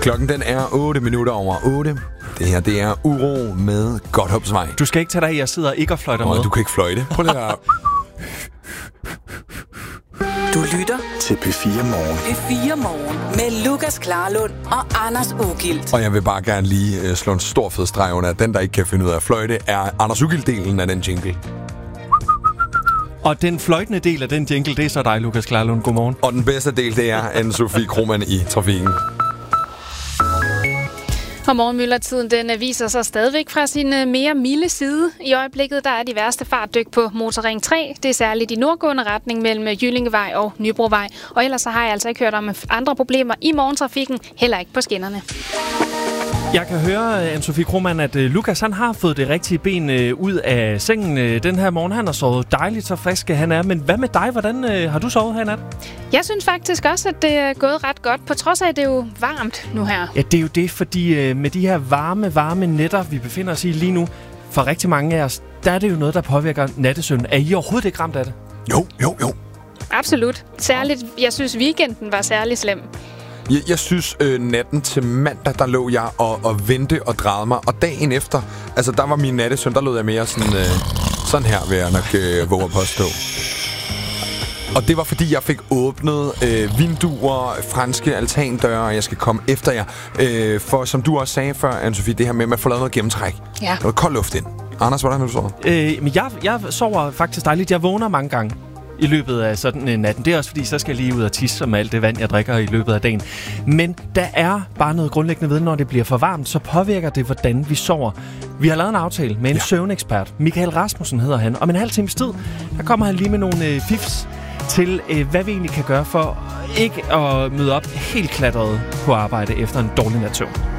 Klokken den er 8 minutter over 8. Det her, det er Uro med Godthåbsvej. Du skal ikke tage dig af, jeg sidder ikke og fløjter med. Du kan ikke fløjte. Prøv lige at... Du lytter til P4 Morgen. P4 Morgen med Lukas Klarlund og Anders Ugilt. Og jeg vil bare gerne lige slå en stor fed streg under, at den, der ikke kan finde ud af at fløjte, er Anders Ugilt-delen af den jingle. Og den fløjtende del af den jingle, det er så dig, Lukas Klarlund. Godmorgen. Og den bedste del, det er Anne-Sophie Krohmann i trafikken. Og morgenmyldertiden, den viser sig stadigvæk fra sin mere milde side. I øjeblikket der er de værste fartdyk på Motorring 3. Det er særligt i nordgående retning mellem Jyllingevej og Nybrovej. Og ellers så har jeg altså ikke hørt om andre problemer i morgentrafikken, heller ikke på skinnerne. Jeg kan høre, Anne-Sophie Krohmann, at Lukas han har fået det rigtige ben ud af sengen den her morgen. Han har sovet dejligt, så frisk han er. Men hvad med dig? Hvordan har du sovet her i nat? Jeg synes faktisk også, at det er gået ret godt, på trods af, at det er jo varmt nu her. Ja, det er jo det, fordi med de her varme nætter, vi befinder os i lige nu, for rigtig mange af os, der er det jo noget, der påvirker nattesøvn. Er I overhovedet ikke ramt af det? Jo. Absolut. Særligt, jeg synes, weekenden var særlig slem. Jeg synes, natten til mandag, der lå jeg og vente og drejede mig. Og dagen efter, altså der var min nattesøvn, der lå jeg mere sådan her, vil jeg nok våge at påstå. Og det var, fordi jeg fik åbnet vinduer, franske altandøre, og jeg skal komme efter jer. For som du også sagde før, Anne-Sophie, det her med at få lavet noget gennemtræk. Ja. Noget kold luft ind. Anders, hvordan har du sovet? Men jeg sover faktisk dejligt. Jeg vågner mange gange i løbet af sådan en natten. Det er også fordi, så skal jeg lige ud og tisse med alt det vand, jeg drikker i løbet af dagen. Men der er bare noget grundlæggende ved, når det bliver for varmt, så påvirker det, hvordan vi sover. Vi har lavet en aftale med en søvnekspert. Michael Rasmussen hedder han. Om en halv times tid, der kommer han lige med nogle fifs til, hvad vi egentlig kan gøre for ikke at møde op helt klatret på arbejde efter en dårlig natsøvn.